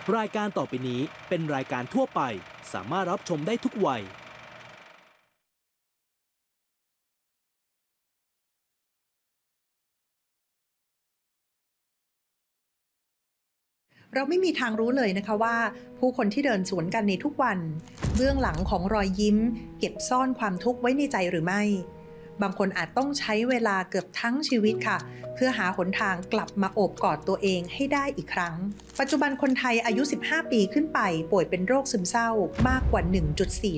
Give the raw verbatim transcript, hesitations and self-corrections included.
รายการต่อไปนี้เป็นรายการทั่วไปสามารถรับชมได้ทุกวัยเราไม่มีทางรู้เลยนะคะว่าผู้คนที่เดินสวนกันในทุกวันเบื้องหลังของรอยยิ้มเก็บซ่อนความทุกข์ไว้ในใจหรือไม่บางคนอาจต้องใช้เวลาเกือบทั้งชีวิตค่ะเพื่อหาหนทางกลับมาโอบกอดตัวเองให้ได้อีกครั้งปัจจุบันคนไทยอายุสิบห้าปีขึ้นไปป่วยเป็นโรคซึมเศร้ามากกว่า หนึ่งจุดสี่